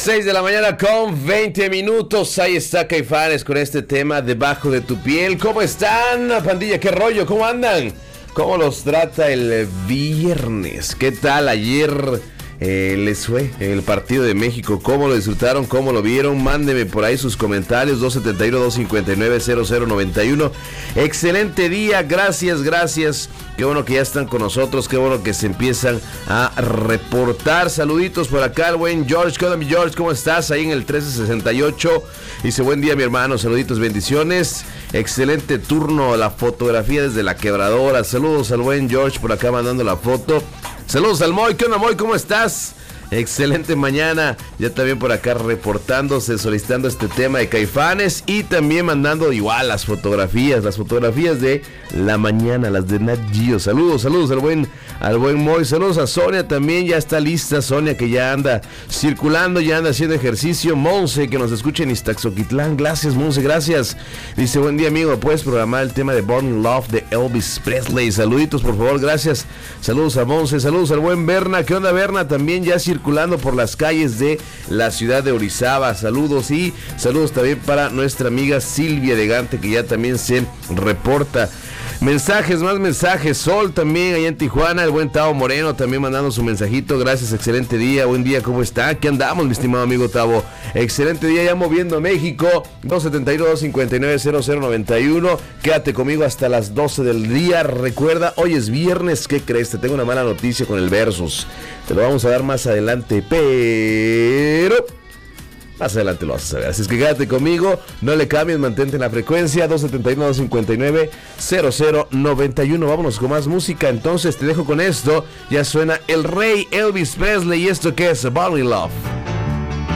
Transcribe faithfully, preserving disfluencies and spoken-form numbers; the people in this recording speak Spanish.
seis de la mañana con veinte minutos. Ahí está Caifanes con este tema Debajo de tu piel. ¿Cómo están, pandilla? ¿Qué rollo? ¿Cómo andan? ¿Cómo los trata el viernes? ¿Qué tal ayer eh, les fue el partido de México? ¿Cómo lo disfrutaron? ¿Cómo lo vieron? Mándenme por ahí sus comentarios. Dos siete uno, dos cinco nueve, cero cero nueve uno. Excelente día, gracias, gracias. Qué bueno que ya están con nosotros, qué bueno que se empiezan a reportar. Saluditos por acá, el buen George. ¿Qué onda, mi George? ¿Cómo estás? Ahí en el trece sesenta y ocho. Dice, buen día, mi hermano. Saluditos, bendiciones. Excelente turno, la fotografía desde la quebradora. Saludos al buen George por acá mandando la foto. Saludos al Moy. ¿Qué onda, Moy? ¿Cómo estás? Excelente mañana, ya también por acá reportándose, solicitando este tema de Caifanes y también mandando igual las fotografías, las fotografías de la mañana, las de Nat Geo. Saludos, saludos al buen, al buen Moy, saludos a Sonia también, ya está lista Sonia que ya anda circulando, ya anda haciendo ejercicio. Monse que nos escucha en Iztaxoquitlán, gracias Monse, gracias. Dice, buen día amigo, puedes programar el tema de Born in Love de Elvis Presley. Saluditos por favor, gracias. Saludos a Monse, saludos al buen Berna. ¿Qué onda Berna? También ya circulando circulando por las calles de la ciudad de Orizaba. Saludos y saludos también para nuestra amiga Silvia Elegante que ya también se reporta. Mensajes, más mensajes. Sol también allá en Tijuana. El buen Tavo Moreno también mandando su mensajito. Gracias, excelente día. Buen día, ¿cómo está? Aquí andamos, mi estimado amigo Tavo. Excelente día ya moviendo México. dos siete uno, dos cinco nueve, cero cero nueve uno. Quédate conmigo hasta las doce del día. Recuerda, hoy es viernes. ¿Qué crees? Te tengo una mala noticia con el Versus. Te lo vamos a dar más adelante, pero más adelante lo vas a saber. Así es que quédate conmigo, no le cambies, mantente en la frecuencia dos siete uno, dos cinco nueve, cero cero nueve uno. Vámonos con más música. Entonces te dejo con esto. Ya suena el rey Elvis Presley y esto que es Born in Love.